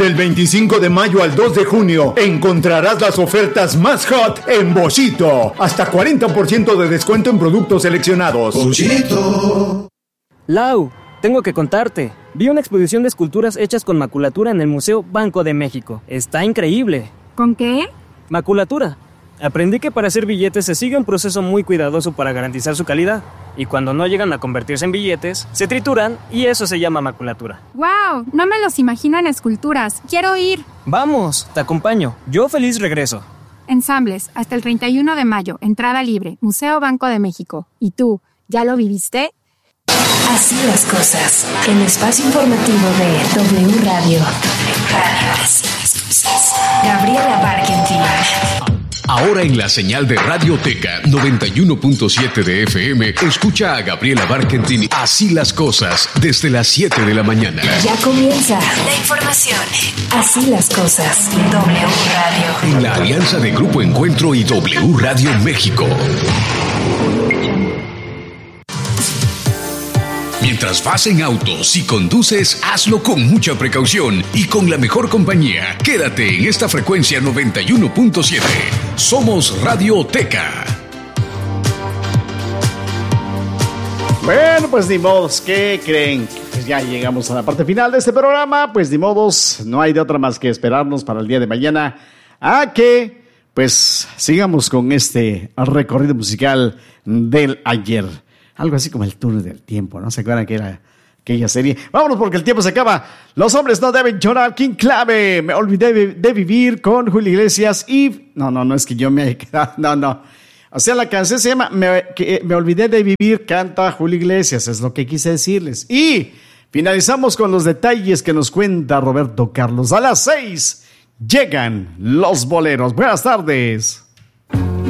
Del 25 de mayo al 2 de junio encontrarás las ofertas más hot en Boschito. Hasta 40% de descuento en productos seleccionados. Boschito. Lau, tengo que contarte. Vi una exposición de esculturas hechas con maculatura en el Museo Banco de México. Está increíble. ¿Con qué? Maculatura. Aprendí que para hacer billetes se sigue un proceso muy cuidadoso para garantizar su calidad. Y cuando no llegan a convertirse en billetes, se trituran y eso se llama maculatura. ¡Wow! No me los imagino en esculturas. ¡Quiero ir! Vamos, te acompaño. Yo feliz regreso. Ensambles, hasta el 31 de mayo. Entrada libre. Museo Banco de México. ¿Y tú, ya lo viviste? Así las cosas. El espacio informativo de W Radio. Así las cosas. Gabriela Barkentin. Ahora en la señal de Radioteca 91.7 de FM, escucha a Gabriela Barkentin Así las cosas desde las 7 de la mañana. Ya comienza la información. Así las cosas. W Radio. En la alianza de Grupo Encuentro y W Radio México. Mientras vas en auto, si conduces, hazlo con mucha precaución y con la mejor compañía. Quédate en esta frecuencia 91.7. Somos Radioteca. Bueno, pues ni modos, ¿qué creen? Pues ya llegamos a la parte final de este programa. Pues ni modos, no hay de otra más que esperarnos para el día de mañana a que pues sigamos con este recorrido musical del ayer. Algo así como el túnel del tiempo, ¿no? ¿Se acuerdan que era aquella serie? Vámonos porque el tiempo se acaba. Los hombres no deben llorar. King Clave. Me olvidé de vivir con Julio Iglesias y... No, es que yo me haya quedado... No. O sea, la canción se llama Me olvidé de vivir, canta Julio Iglesias. Es lo que quise decirles. Y finalizamos con los detalles que nos cuenta Roberto Carlos. A las 6 llegan los boleros. Buenas tardes.